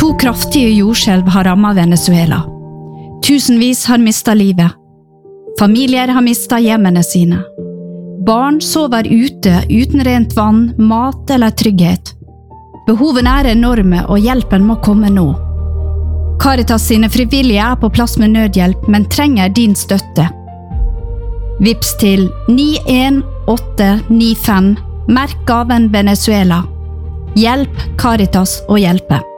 2 kraftige jordskjelv har rammet Venezuela. Tusenvis har mistet livet. Familier har mistet hjemmene sine. Barn sover ute uten rent vann, mat eller trygghet. Behovene er enorme, og hjelpen må komme nå. Caritas sine frivillige er på plass med nødhjelp, men trenger din støtte. Vips til 91895, merk gaven Venezuela. Hjelp Caritas å hjelpe.